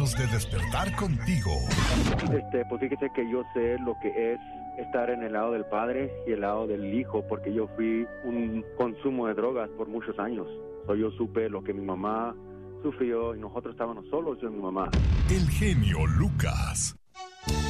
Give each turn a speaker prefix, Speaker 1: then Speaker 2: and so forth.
Speaker 1: años de despertar contigo.
Speaker 2: Pues fíjese que yo sé lo que es estar en el lado del padre y el lado del hijo, porque yo fui un consumo de drogas por muchos años. Yo supe lo que mi mamá sufrió y nosotros estábamos solos, yo y mi mamá.
Speaker 1: El genio Lucas.